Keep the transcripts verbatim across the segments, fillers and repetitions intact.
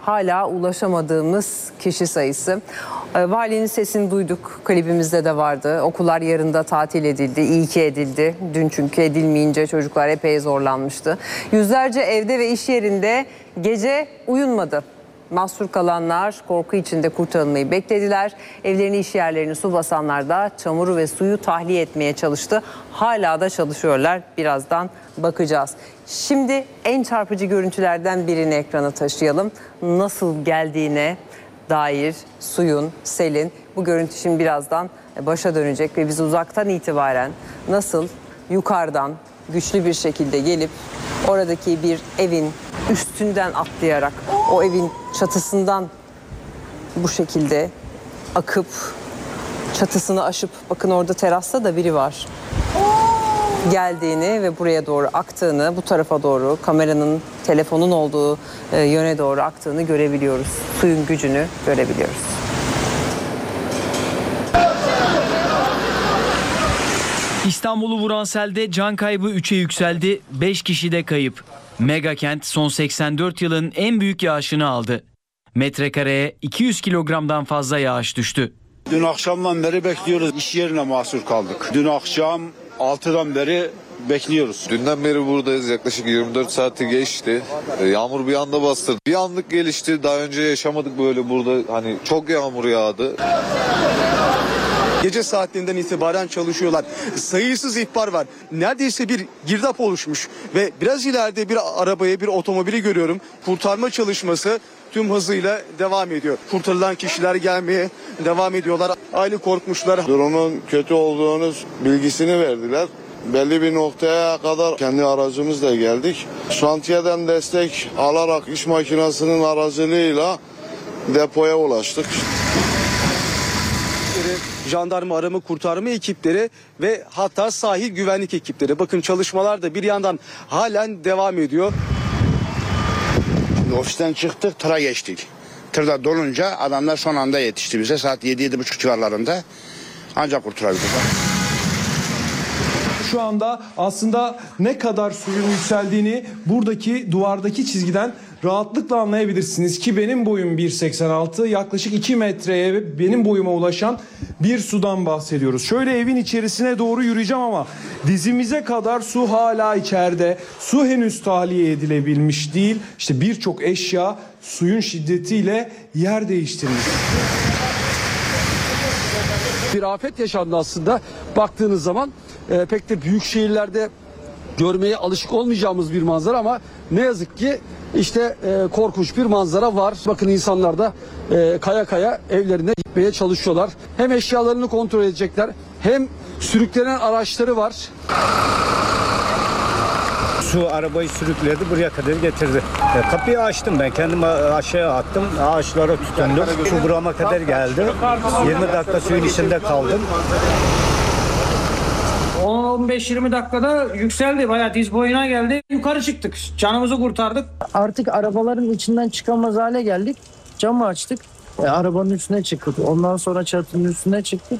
hala ulaşamadığımız kişi sayısı. Valinin sesini duyduk, klibimizde de vardı. Okullar yarın da tatil edildi, iyi ki edildi. Dün çünkü edilmeyince çocuklar epey zorlanmıştı. Yüzlerce evde ve iş yerinde gece uyunmadı. Mahsur kalanlar korku içinde kurtarılmayı beklediler. Evlerini, iş yerlerini su basanlar da çamuru ve suyu tahliye etmeye çalıştı. Hala da çalışıyorlar. Birazdan bakacağız. Şimdi en çarpıcı görüntülerden birini ekrana taşıyalım. Nasıl geldiğine dair suyun, selin. Bu görüntü şimdi birazdan başa dönecek ve biz uzaktan itibaren nasıl yukarıdan güçlü bir şekilde gelip oradaki bir evin üstünden atlayarak o evin çatısından bu şekilde akıp çatısını aşıp, bakın orada terasta da biri var, geldiğini ve buraya doğru aktığını, bu tarafa doğru kameranın, telefonun olduğu yöne doğru aktığını görebiliyoruz. Suyun gücünü görebiliyoruz. İstanbul'u vuran selde can kaybı üçe yükseldi, beş kişi de kayıp. Mega kent son seksen dört yılın en büyük yağışını aldı. Metrekareye iki yüz kilogramdan fazla yağış düştü. Dün akşamdan beri bekliyoruz. İş yerine mahsur kaldık. Dün akşam altıdan beri bekliyoruz. Dünden beri buradayız. Yaklaşık yirmi dört saati geçti. Yağmur bir anda bastırdı. Bir anlık gelişti. Daha önce yaşamadık böyle burada. Hani çok yağmur yağdı. Gece saatlerinden itibaren çalışıyorlar. Sayısız ihbar var. Neredeyse bir girdap oluşmuş ve biraz ileride bir arabaya, bir otomobili görüyorum. Kurtarma çalışması tüm hızıyla devam ediyor. Kurtarılan kişiler gelmeye devam ediyorlar. Aile korkmuşlar. Durumun kötü olduğunu bilgisini verdiler. Belli bir noktaya kadar kendi aracımızla geldik. Şantiyeden destek alarak iş makinesinin aracılığıyla depoya ulaştık. Jandarma arama kurtarma ekipleri ve hatta sahil güvenlik ekipleri. Bakın çalışmalar da bir yandan halen devam ediyor. Ofisten çıktık, tıra geçtik. Tırda dolunca adamlar son anda yetişti bize. Saat yedi yedi buçuk civarlarında ancak kurtarabildik. Şu anda aslında ne kadar suyun yükseldiğini buradaki duvardaki çizgiden rahatlıkla anlayabilirsiniz ki benim boyum bir seksen altı, yaklaşık iki metreye benim boyuma ulaşan bir sudan bahsediyoruz. Şöyle evin içerisine doğru yürüyeceğim ama dizimize kadar su hala içeride. Su henüz tahliye edilebilmiş değil. İşte birçok eşya suyun şiddetiyle yer değiştirmiş. Bir afet yaşandı aslında baktığınız zaman e, pek de büyük şehirlerde görmeye alışık olmayacağımız bir manzara ama ne yazık ki işte e, korkunç bir manzara var. Bakın insanlar da e, kaya kaya evlerine gitmeye çalışıyorlar. Hem eşyalarını kontrol edecekler hem sürüklenen araçları var. Su arabayı sürükledi, buraya kadar getirdi. E, kapıyı açtım, ben kendimi aşağıya attım, ağaçlara tutundum. Su burama kadar geldi. yirmi dakika suyun içinde kaldım. on on beş yirmi dakikada yükseldi, bayağı diz boyuna geldi. Yukarı çıktık, canımızı kurtardık. Artık arabaların içinden çıkamaz hale geldik. Camı açtık, e, arabanın üstüne çıktık. Ondan sonra çatının üstüne çıktık.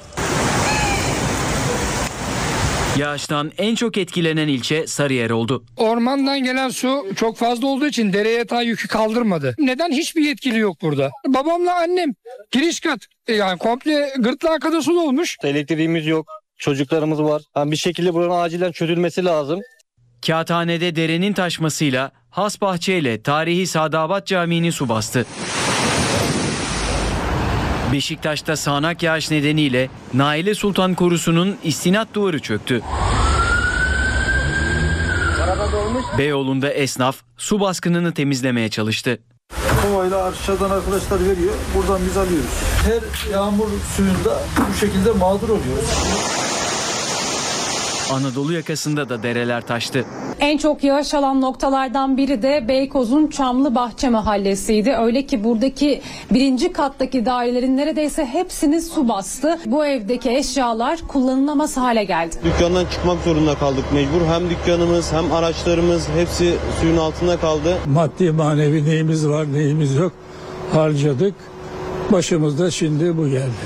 Yağıştan en çok etkilenen ilçe Sarıyer oldu. Ormandan gelen su çok fazla olduğu için dere yatağı yükü kaldırmadı. Neden? Hiçbir yetkili yok burada. Babamla annem giriş kat, yani komple gırtlağa kadar su dolmuş. Elektriğimiz yok, çocuklarımız var. Yani bir şekilde buranın acilen çözülmesi lazım. Kağıthane'de derenin taşmasıyla Hasbahçe ile tarihi Sadabat Camii'ni su bastı. Beşiktaş'ta sağanak yağış nedeniyle Naile Sultan Korusu'nun istinat duvarı çöktü. Beyoğlu'nda esnaf su baskınını temizlemeye çalıştı. Kovayla aşağıdan arkadaşlar veriyor, buradan biz alıyoruz. Her yağmur suyunda bu şekilde mağdur oluyoruz. Anadolu yakasında da dereler taştı. En çok yağış alan noktalardan biri de Beykoz'un Çamlıbahçe mahallesiydi. Öyle ki buradaki birinci kattaki dairelerin neredeyse hepsini su bastı. Bu evdeki eşyalar kullanılamaz hale geldi. Dükkandan çıkmak zorunda kaldık mecbur. Hem dükkanımız hem araçlarımız hepsi suyun altında kaldı. Maddi manevi neyimiz var neyimiz yok harcadık. Başımızda şimdi bu geldi.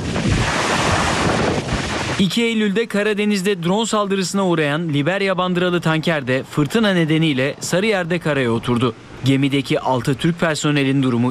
iki Eylül'de Karadeniz'de drone saldırısına uğrayan Liberya bandıralı tanker de fırtına nedeniyle Sarıyer'de karaya oturdu. Gemideki altı Türk personelin durumu